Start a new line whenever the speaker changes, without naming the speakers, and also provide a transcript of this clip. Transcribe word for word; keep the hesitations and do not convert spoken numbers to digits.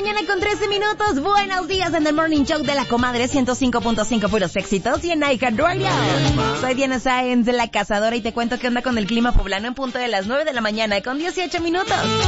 mañana con trece minutos. Buenos días en el Morning Show de la Comadre ciento cinco punto cinco, puros éxitos y en iHeartRadio. Soy Diana Sáenz de La Cazadora y te cuento qué onda con el clima poblano en punto de las nueve de la mañana con dieciocho minutos.